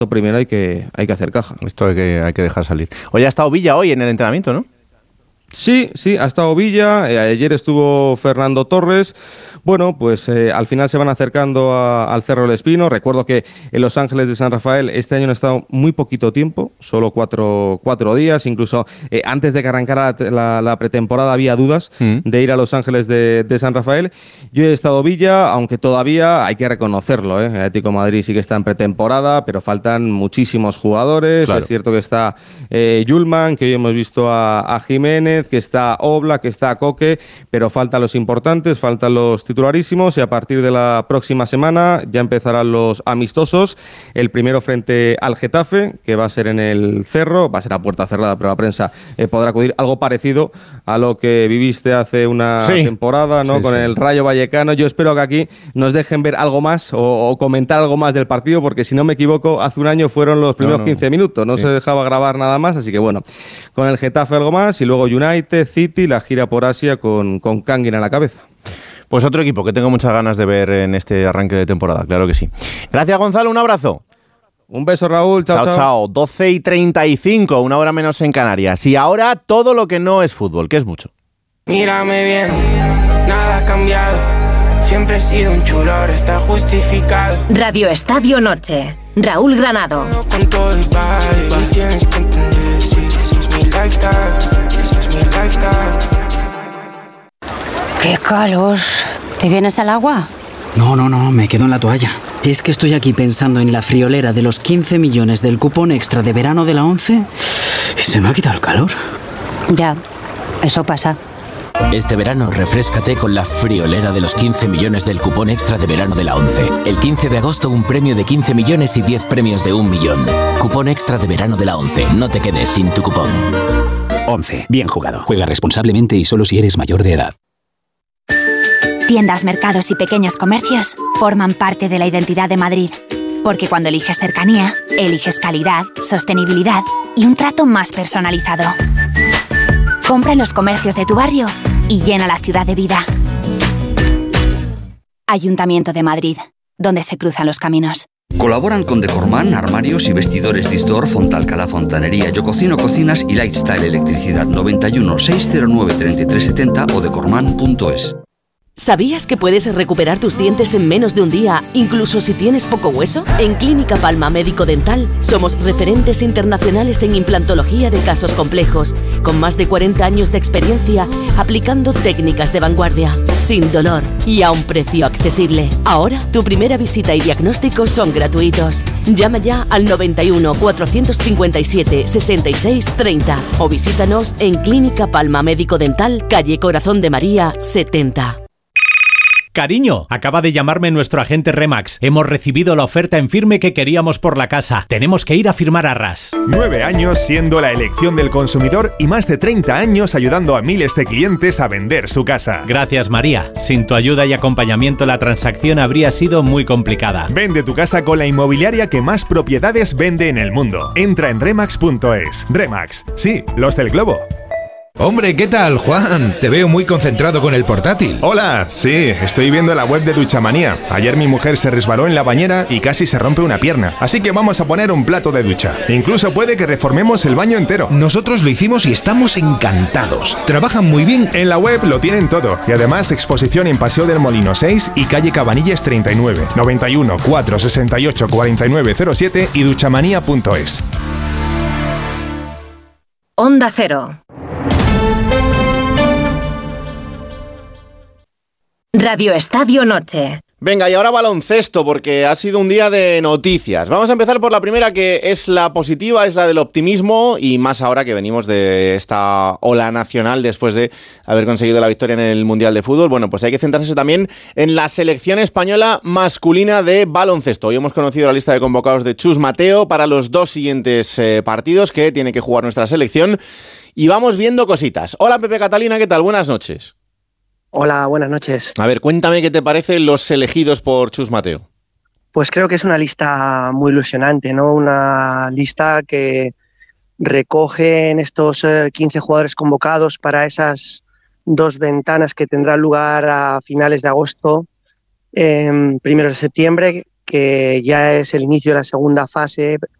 primero hay que hacer caja. Esto hay que dejar salir. Oye, ha estado Villa hoy en el entrenamiento, ¿no? Sí, ha estado Villa, ayer estuvo Fernando Torres. Bueno, pues al final se van acercando al Cerro del Espino. Recuerdo que en Los Ángeles de San Rafael este año han estado muy poquito tiempo, solo cuatro días. Incluso antes de que arrancara la pretemporada había dudas de ir a Los Ángeles de San Rafael. Yo he estado Villa, aunque todavía hay que reconocerlo, el Atlético de Madrid sí que está en pretemporada, pero faltan muchísimos jugadores. Claro. Es cierto que está Yulman, que hoy hemos visto a Jiménez, que está Oblak, que está Coque, pero faltan los importantes, faltan los titularísimos, y a partir de la próxima semana ya empezarán los amistosos. El primero frente al Getafe, que va a ser en el Cerro, va a ser a puerta cerrada, pero la prensa podrá acudir, algo parecido a lo que viviste hace una temporada, ¿no? Con el Rayo Vallecano. Yo espero que aquí nos dejen ver algo más o comentar algo más del partido, porque si no me equivoco, hace un año fueron los primeros 15 minutos, no se dejaba grabar nada más, así que bueno, con el Getafe algo más, y luego United, City, la gira por Asia con Kangin a la cabeza. Pues otro equipo que tengo muchas ganas de ver en este arranque de temporada, claro que sí. Gracias, Gonzalo, un abrazo. Un beso, Raúl, chao. 12:35, una hora menos en Canarias. Y ahora todo lo que no es fútbol, que es mucho. Mírame bien, nada ha cambiado. Siempre he sido un chulo, ahora está justificado. Radio Estadio Noche, Raúl Granado. Con todo y tienes que entender, si es mi lifestyle. ¡Qué calor! ¿Te vienes al agua? No, me quedo en la toalla. Es que estoy aquí pensando en la friolera de los 15 millones del cupón extra de verano de la ONCE y se me ha quitado el calor. Ya, eso pasa. Este verano refréscate con la friolera de los 15 millones del cupón extra de verano de la ONCE. El 15 de agosto un premio de 15 millones y 10 premios de 1 millón. Cupón extra de verano de la ONCE. No te quedes sin tu cupón. ONCE. Bien jugado. Juega responsablemente y solo si eres mayor de edad. Tiendas, mercados y pequeños comercios forman parte de la identidad de Madrid. Porque cuando eliges cercanía, eliges calidad, sostenibilidad y un trato más personalizado. Compra en los comercios de tu barrio y llena la ciudad de vida. Ayuntamiento de Madrid, donde se cruzan los caminos. Colaboran con Decorman, armarios y vestidores Disdor, Fontalcala Fontanería, Yo Cocino Cocinas y Lifestyle Electricidad. 91 609 3370 o decorman.es. ¿Sabías que puedes recuperar tus dientes en menos de un día, incluso si tienes poco hueso? En Clínica Palma Médico Dental somos referentes internacionales en implantología de casos complejos, con más de 40 años de experiencia aplicando técnicas de vanguardia, sin dolor y a un precio accesible. Ahora, tu primera visita y diagnóstico son gratuitos. Llama ya al 91 457 66 30 o visítanos en Clínica Palma Médico Dental, calle Corazón de María 70. Cariño, acaba de llamarme nuestro agente Remax. Hemos recibido la oferta en firme que queríamos por la casa. Tenemos que ir a firmar arras. 9 años siendo la elección del consumidor y más de 30 años ayudando a miles de clientes a vender su casa. Gracias, María. Sin tu ayuda y acompañamiento la transacción habría sido muy complicada. Vende tu casa con la inmobiliaria que más propiedades vende en el mundo. Entra en remax.es. Remax, sí, los del globo. Hombre, ¿qué tal, Juan? Te veo muy concentrado con el portátil. Hola, sí, estoy viendo la web de Duchamanía. Ayer mi mujer se resbaló en la bañera y casi se rompe una pierna. Así que vamos a poner un plato de ducha. Incluso puede que reformemos el baño entero. Nosotros lo hicimos y estamos encantados. Trabajan muy bien. En la web lo tienen todo. Y además exposición en Paseo del Molino 6 y calle Cabanillas 39. 91 468 4907 y duchamanía.es. Onda Cero. Radio Estadio Noche. Venga, y ahora baloncesto, porque ha sido un día de noticias. Vamos a empezar por la primera, que es la positiva, es la del optimismo, y más ahora que venimos de esta ola nacional después de haber conseguido la victoria en el Mundial de Fútbol. Bueno, pues hay que centrarse también en la selección española masculina de baloncesto. Hoy hemos conocido la lista de convocados de Chus Mateo para los 2 siguientes partidos que tiene que jugar nuestra selección, y vamos viendo cositas. Hola, Pepe Catalina, ¿qué tal? Buenas noches. Hola, buenas noches. A ver, cuéntame qué te parecen los elegidos por Chus Mateo. Pues creo que es una lista muy ilusionante, ¿no? Una lista que recoge en estos 15 jugadores convocados para esas 2 ventanas que tendrán lugar a finales de agosto, primeros de septiembre, que ya es el inicio de la segunda fase